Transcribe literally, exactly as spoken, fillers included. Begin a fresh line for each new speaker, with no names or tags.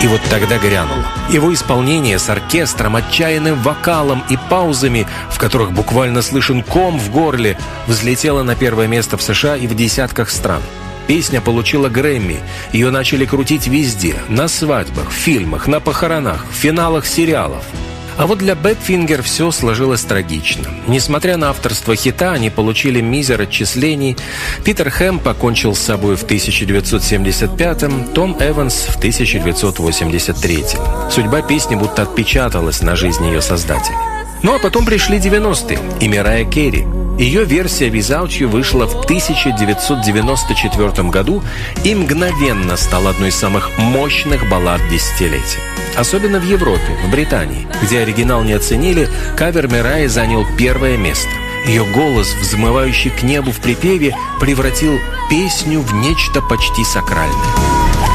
И вот тогда грянуло. Его исполнение с оркестром, отчаянным вокалом и паузами, в которых буквально слышен ком в горле, взлетело на первое место в США и в десятках стран. Песня получила Грэмми. Ее начали крутить везде. На свадьбах, в фильмах, на похоронах, в финалах сериалов. А вот для Badfinger все сложилось трагично. Несмотря на авторство хита, они получили мизер отчислений. Питер Хэм покончил с собой в тысяча девятьсот семьдесят пятом, Том Эванс в тысяча девятьсот восемьдесят третьем. Судьба песни будто отпечаталась на жизни ее создателя. Ну а потом пришли девяностые и Мэрайа Керри. Ее версия «Without You» вышла в тысяча девятьсот девяносто четвёртом году и мгновенно стала одной из самых мощных баллад десятилетия. Особенно в Европе, в Британии, где оригинал не оценили, кавер Мэрайи занял первое место. Ее голос, взмывающий к небу в припеве, превратил песню в нечто почти сакральное.